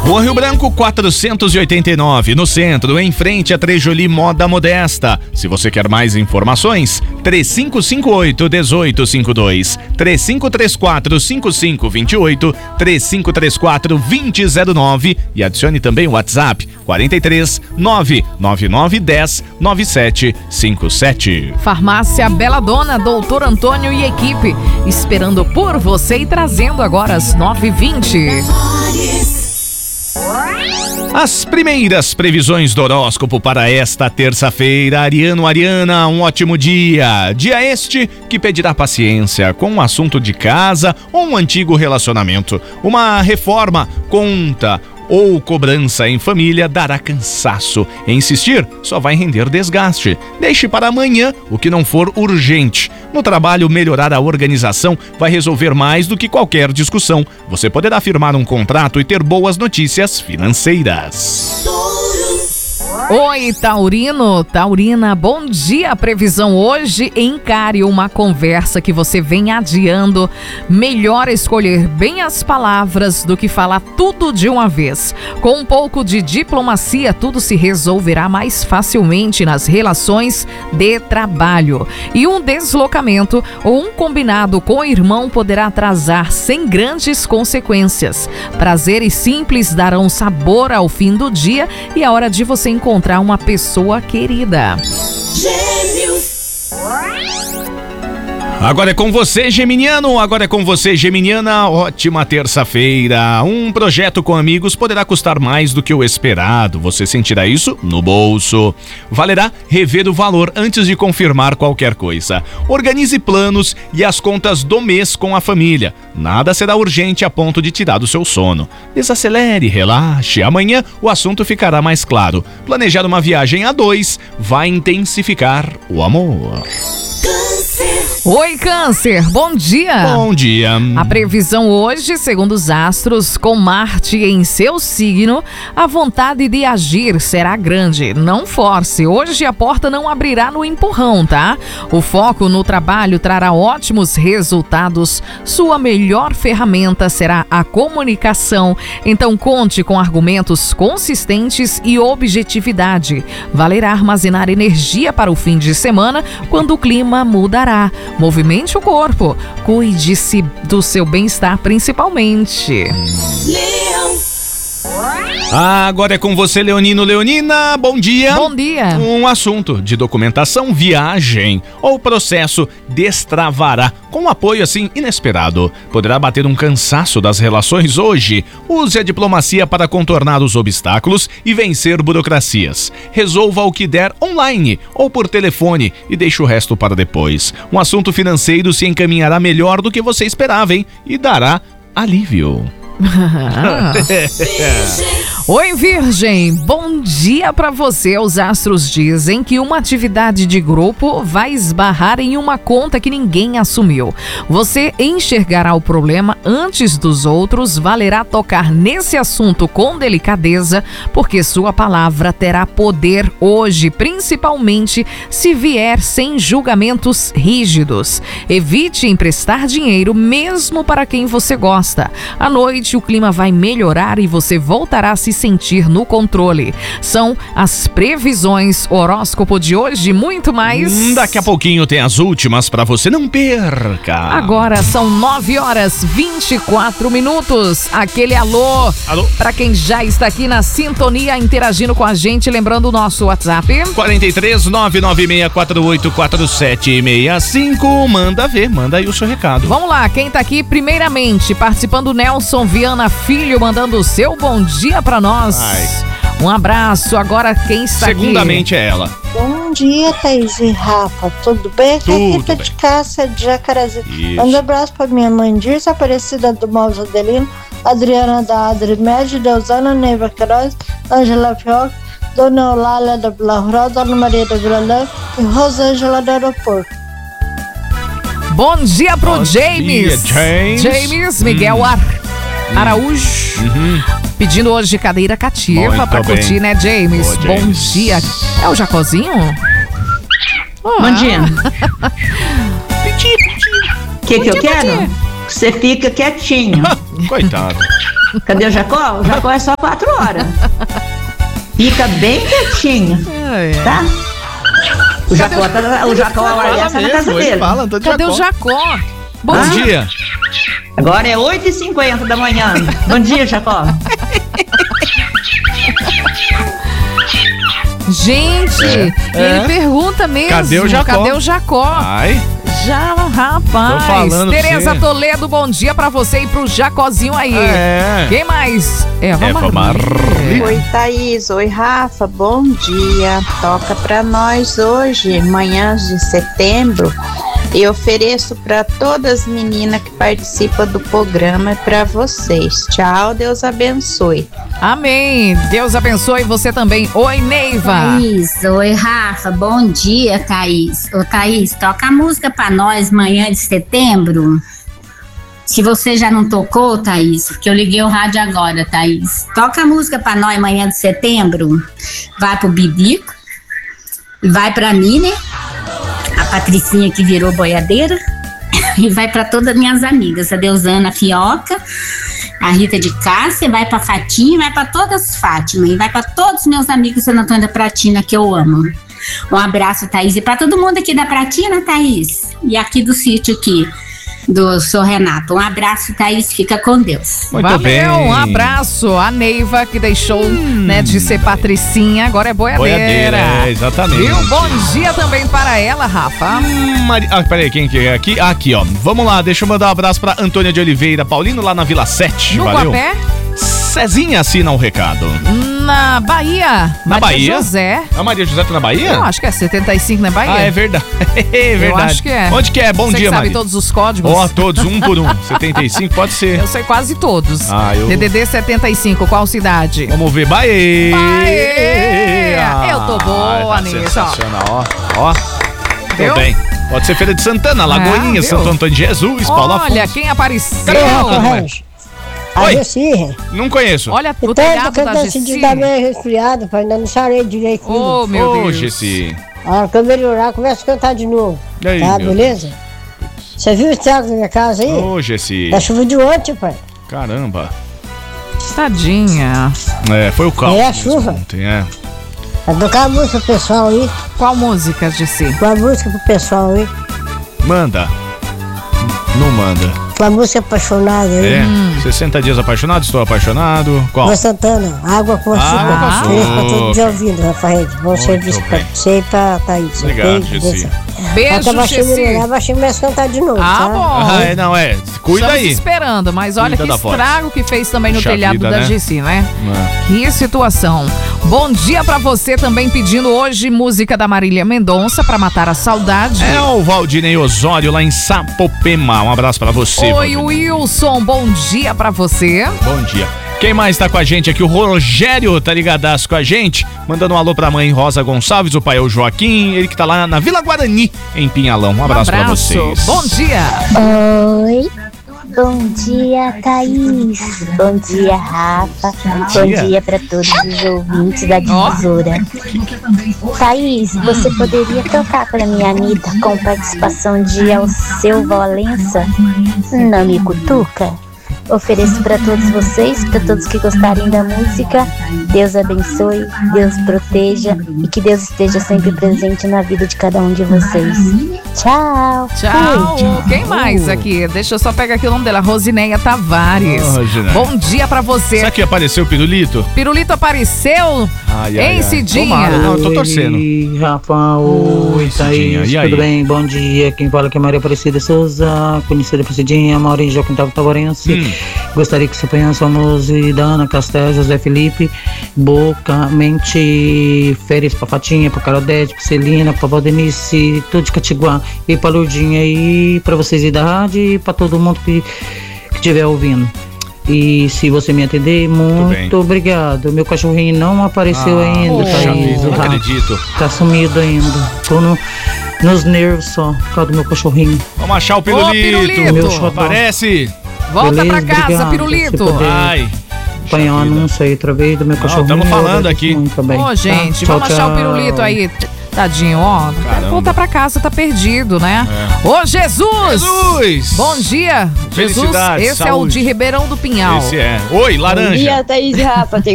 Rua Rio Branco 489, no centro, em frente a Trejoli Moda Modesta. Se você quer mais informações, 3558-1852, 3534-5528, 3534-2009 e adicione também o WhatsApp 43 99910 9757. Farmácia Bela Dona, Doutor Antônio e equipe, esperando por você e trazendo agora às 9h20. As primeiras previsões do horóscopo para esta terça-feira. Ariana, um ótimo dia. Dia este que pedirá paciência com um assunto de casa ou um antigo relacionamento. Uma reforma, conta ou cobrança em família dará cansaço. Insistir só vai render desgaste. Deixe para amanhã o que não for urgente. No trabalho, melhorar a organização vai resolver mais do que qualquer discussão. Você poderá firmar um contrato e ter boas notícias financeiras. Oi, Taurino, Taurina, bom dia. Previsão hoje: encare uma conversa que você vem adiando. Melhor escolher bem as palavras do que falar tudo de uma vez. Com um pouco de diplomacia, tudo se resolverá mais facilmente nas relações de trabalho. E um deslocamento ou um combinado com o irmão poderá atrasar sem grandes consequências. Prazeres simples darão sabor ao fim do dia e é hora de você encontrar uma pessoa querida. Gêmeos. Agora é com você, geminiano. Agora é com você, geminiana. Ótima terça-feira. Um projeto com amigos poderá custar mais do que o esperado. Você sentirá isso no bolso. Valerá rever o valor antes de confirmar qualquer coisa. Organize planos e as contas do mês com a família. Nada será urgente a ponto de tirar do seu sono. Desacelere, relaxe. Amanhã o assunto ficará mais claro. Planejar uma viagem a dois vai intensificar o amor. Oi, Câncer, bom dia. Bom dia. A previsão hoje, segundo os astros, com Marte em seu signo, a vontade de agir será grande. Não force, hoje a porta não abrirá no empurrão, tá? O foco no trabalho trará ótimos resultados. Sua melhor ferramenta será a comunicação. Então conte com argumentos consistentes e objetividade. Valerá armazenar energia para o fim de semana, quando o clima mudará. Movimente o corpo, cuide-se do seu bem-estar principalmente. Leão. Agora é com você, Leonino, Leonina, bom dia. Bom dia. Um assunto de documentação, viagem ou processo destravará com um apoio assim inesperado. Poderá bater um cansaço das relações hoje. Use a diplomacia para contornar os obstáculos e vencer burocracias. Resolva o que der online ou por telefone e deixe o resto para depois. Um assunto financeiro se encaminhará melhor do que você esperava, hein? E dará alívio. Oi, Virgem, bom dia pra você. Os astros dizem que uma atividade de grupo vai esbarrar em uma conta que ninguém assumiu. Você enxergará o problema antes dos outros. Valerá tocar nesse assunto com delicadeza, porque sua palavra terá poder hoje, principalmente se vier sem julgamentos rígidos. Evite emprestar dinheiro mesmo para quem você gosta. À noite o clima vai melhorar e você voltará a se sentir no controle. São as previsões, horóscopo de hoje, muito mais. Daqui a pouquinho tem as últimas pra você, não perca. Agora são 9h24. Aquele alô. Alô. Pra quem já está aqui na sintonia, interagindo com a gente, lembrando o nosso WhatsApp. 43 996484765. Manda ver, manda aí o seu recado. Vamos lá, quem tá aqui primeiramente, participando, Nelson Viana Filho, mandando o seu bom dia pra nós. Ai. Um abraço. Agora quem está Segundamente aqui? é ela. Bom dia, Thaís e Rafa. Tudo bem? Aqui é Rita de Cássia, de Jacarezinho. Manda um abraço pra minha mãe Dirce, Aparecida do Mouse Adelino, Adriana da Adrimed, Deusana Neiva Queiroz, Angela Fioc, Dona Eulália da Vila Rural, Dona Maria da Vila Leve e Rosângela do Aeroporto. Bom dia pro Bom James. dia, James Miguel Araújo. Pedindo hoje cadeira cativa Muito pra bem. curtir, né, James? Boa, Bom James. dia. É o Jacozinho? Bom dia. Pedi. O que eu quero? Você fica quietinho. Coitado. Cadê o Jacó? O Jacó é só 4 horas. Fica bem quietinho, tá? O Jacó tá na casa dele. Cadê o Jacó? Bom dia. Agora é 8h50 da manhã. Bom dia, Jacó. Gente, ele pergunta mesmo. Cadê o Jacó? Ai. Já, rapaz. Tereza Toledo, bom dia pra você e pro Jacozinho aí. Quem mais? Eva Marli. Oi, Thaís. Oi, Rafa. Bom dia. Toca pra nós hoje, manhãs de setembro. E ofereço para todas as meninas que participam do programa e para vocês. Tchau, Deus abençoe. Amém. Deus abençoe você também. Oi, Neiva. Thaís, oi, Rafa. Bom dia, Thaís. Ô, Thaís, toca a música para nós, manhã de setembro. Se você já não tocou, Thaís, porque eu liguei o rádio agora, Thaís. Toca a música para nós, manhã de setembro. Vai pro Bibico. Vai pra mim, né? A Patricinha que virou boiadeira. E vai para todas as minhas amigas, a Deusana, a Fioca, a Rita de Cássia, vai para Fatinha, vai para todas as Fátima, e vai para todos os meus amigos San Antônio da Pratina, que eu amo. Um abraço, Thaís, e para todo mundo aqui da Pratina, Thaís, e aqui do sítio aqui, do Sr. Renato. Um abraço, Thaís, fica com Deus. Muito bem. Um abraço. A Neiva, que deixou de ser Patricinha, agora é boiadeira. Exatamente. E um bom dia também para ela, Rafa. Peraí, quem que é aqui? Aqui, ó. Vamos lá, deixa eu mandar um abraço pra Antônia de Oliveira Paulino, lá na Vila 7. No Valeu. Guapé? Cezinha assina o recado. Na Bahia. Na Bahia? José. A Maria José tá na Bahia? Eu acho que é 75 na Bahia. Ah, é verdade. É verdade. Eu acho que é. Onde que é? Bom Você dia, sabe Maria. todos os códigos? Ó, todos, um por um. 75, pode ser. Eu sei quase todos. eu... DDD 75, qual cidade? Vamos ver, Bahia. Eu tô boa tá nisso. Sensacional, ó. Tô bem. Pode ser Feira de Santana, Lagoinha, Santo Antônio de Jesus, Paulo Afonso. Olha, quem apareceu. Oi. Gessi. Não conheço. Olha o Então, telhado que da eu Gessi. decidi dar meio resfriado, pai, ainda não sarei direito. Oh, meu Deus. Gessi. A hora que eu melhorar, começo a cantar de novo. E aí, tá, beleza? Você viu o estrago da minha casa aí? Ô, Gessi. Da chuva de ontem, pai. Caramba. Tadinha. Foi o caos. É a chuva. Ontem, Vai tocar a música pro pessoal aí. Qual música, Gessi? Qual a música pro pessoal aí? Manda. Não manda. Uma música apaixonada aí. 60 dias apaixonado, estou apaixonado. Qual? Luan Santana, Água com Açúcar. Feliz pra todo dia ouvindo, Rafael. Bom serviço pra você e pra Thaís. Obrigado, Gessi. Beijo, Gessi. Baixinho começa a cantar de novo, tá? Bom. Cuida Estamos aí. esperando, mas olha Cuida que da estrago que fez também no Puxa telhado vida, da né? Gessi, né? Que situação. Bom dia pra você também pedindo hoje música da Marília Mendonça pra matar a saudade. É o Valdinei Osório lá em Sapopema. Um abraço pra você, Oi, Valdinei. Wilson, bom dia pra você. Bom dia. Quem mais tá com a gente aqui? O Rogério tá ligadaço com a gente, mandando um alô pra mãe Rosa Gonçalves, o pai é o Joaquim, ele que tá lá na Vila Guarani, em Pinhalão. Um abraço pra vocês. Bom dia. Oi. Bom dia, Thaís. Bom dia, Rafa. Bom dia para todos os ouvintes da Difusora. Thaís, você poderia tocar para minha Anitta com participação de Alceu Valença? Não me cutuca? Ofereço para todos vocês, para todos que gostarem da música. Deus abençoe, Deus proteja e que Deus esteja sempre presente na vida de cada um de vocês. Tchau. Tchau. Quem mais aqui? Deixa eu só pegar aqui o nome dela, Rosineia Tavares. Bom dia pra você. Será que apareceu o Pirulito? Pirulito apareceu? Hein, Cidinha? Tomara. Não, eu tô torcendo. Oi, Rafa. Oi, Thaís. E aí? Tudo bem? Bom dia. Quem fala aqui é Maria Aparecida Souza, conhecida por Cidinha, Maurício de Joaquim Tavarense. Gostaria que você conheça a música da Ana Castel, José Felipe, Boca, Mente, Férias pra Fatinha, pra Carodete, pra Celina, pra Valdenice, tudo de Catiguá, e pra Lourdinha, e pra vocês aí da rádio, e pra todo mundo que estiver ouvindo. E se você me atender, muito obrigado. Meu cachorrinho não apareceu ainda, Thaís. Não acredito. Tá sumido ainda. Tô nos nervos só, por causa do meu cachorrinho. Vamos achar o Pirulito. Meu Aparece. Volta beleza, pra casa, obrigado. Pirulito. Ai. Põe um anúncio aí outra vez do meu cachorrinho. Estamos falando aqui. Muito bem. Ô, gente, Tchau, vamos achar o tchau. Pirulito aí. Tadinho, ó. Quero voltar pra casa, tá perdido, né? Ô, Jesus! Jesus! Bom dia, Jesus. Esse saúde. é o de Ribeirão do Pinhal. Esse é. Oi, laranja. Bom dia, Thaís e Rafa.